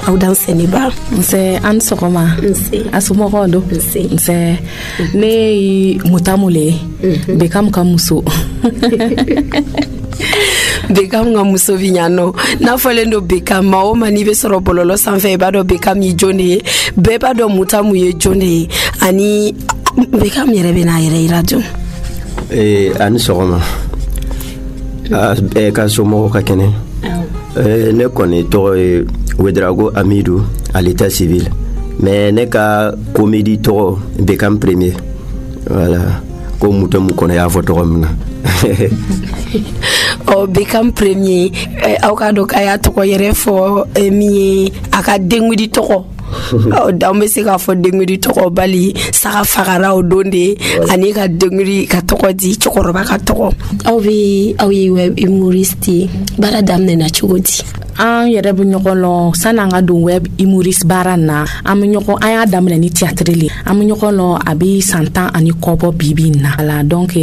aw dan seniba nse an sɔgɔma asumɔgɔw do nse ne ye mutamule Bekam ka muso Bekam ka muso bi ɲano n'a fɔlen do Bekam ma o ma n'i bɛ sɔrɔ bɔlɔlɔ sanfɛ i b'a dɔn Bekam ye jɔn de ye bɛɛ b'a dɔn Mutamu ye jɔn de ye ani Bekam yɛrɛ bɛ n'a yɛrɛ yira dun ani sɔgɔma ka somɔgɔw ka kɛnɛ ne kɔni tɔgɔ ye Wedrago Amidou à l'état civil mais ne ka comédie tɔgɔ Bekam premier voilà ko Mutamu kɔnɔ y'a fɔ tɔgɔ min na Bekam premier aw ka dɔn k'a y'a tɔgɔ yɛrɛ fɔ min ye a ka dengudi tɔgɔ dan bɛ se k'a fɔ dengudi tɔgɔ bali saga fagara o don de ani ka dengudi ka tɔgɔ di cɛkɔrɔba ka tɔgɔ aw ye web humoriste baara daminɛna cogo di an yɛrɛ bɛ ɲɔgɔn lɔn san'an ka don web humoriste baara na an y'a daminɛ ni théâtre le an bɛ ɲɔgɔn lɔn a bɛ san 10 ani kɔ bɔ bibi na la donc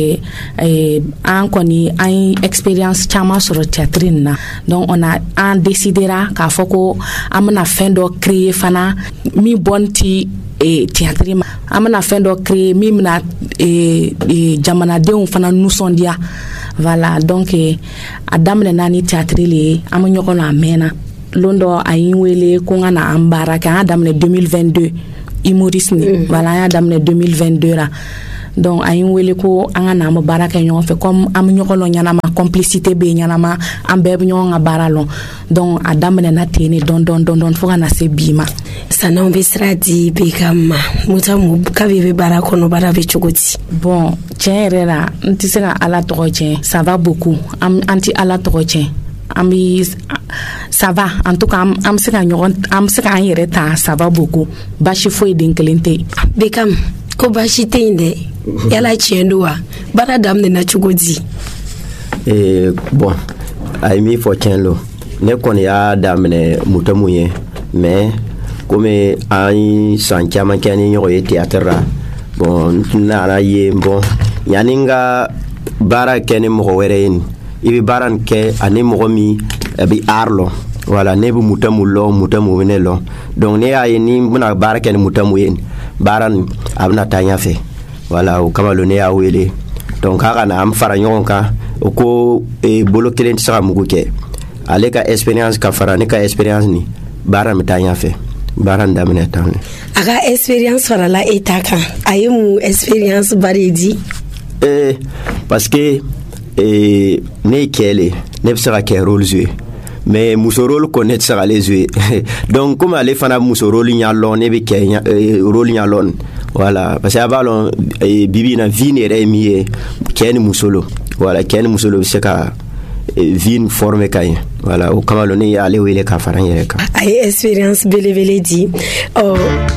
an kɔni an ye expérience caman sɔrɔ théâtre na donc an décidera k'a fɔ ko an bɛna fɛn dɔ créer fana min bɔn ti théâtre ma an bɛna fɛn dɔ créer min bɛna jamanadenw fana nisɔndiya voilà donc a daminɛna ni théâtre le ye an bɛ ɲɔgɔn na a mɛnna lon dɔ a yi wele ko n ka na an baara kɛ an y'a daminɛ 2022 humorisme voilà an y'a daminɛ 2022 la donc a yi wele ko an ka na an bɛ baara kɛ ɲɔgɔn fɛ comme an bɛ ɲɔgɔn lɔn ɲanama complicité bɛ ɲanama an bɛɛ bɛ ɲɔgɔn ka baara lɔn donc a daminɛna ten ne dɔn fo ka na se bi ma san'anw bɛ sira di Bekam ma Mutamu kabi bɛ baara kɔnɔ baara bɛ cogo di bon tiɲɛ yɛrɛ la n tɛ se ka Ala tɔgɔ tiɲɛ ça va beaucoup an tɛ Ala tɔgɔ tiɲɛ an bɛ ça va en tout cas an bɛ se k'an yɛrɛ ta ça va beaucoup baasi foyi den kelen tɛ yen Bekam ko baasi tɛ yen dɛ yala tiɲɛ don wa baara daminɛna cogo di bon a ye min fɔ tiɲɛ lo ne kɔni y'a daminɛ Mutamu ye mais komi an ye san caman kɛ ni ɲɔgɔn ye théâtre la bon n nana ye bon yanni n ka baara kɛ ni mɔgɔ wɛrɛ ye i bɛ baara nin kɛ ani mɔgɔ min a bɛ art lɔn voilà ne bɛ Mutamu lɔn Mutamu bɛ ne lɔn donc ne y'a ye ni n bɛna baara kɛ ni Mutamu ye baara nin a bɛna taa ɲɛfɛ voilà o kama ne y'a wele donc k'a ka na an fara ɲɔgɔn kan o ko bolo kelen tɛ se ka mugu kɛ ale ka expérience ka fara ne ka expérience ni baara bɛ taa ɲɛfɛ baara in daminɛ tan a ka expérience farala e ta kan a ye mun expérience bari di parce que ne ye cɛ le ne bɛ se ka kɛ rôle jouer mais muso rôle ko ne tɛ se k'ale jouer donc comme ale fana muso rôle ɲa lɔn ne bɛ kɛ rôle ɲa lɔn voilà parce que a b'a lɔn bibi na vie ni yɛrɛ ye min ye cɛ ni muso lo voilà cɛ ni muso lo bɛ se ka vie forme ka ɲɛ voilà o kama ne y'ale wele ka fara n yɛrɛ kan a ye expérience belebele di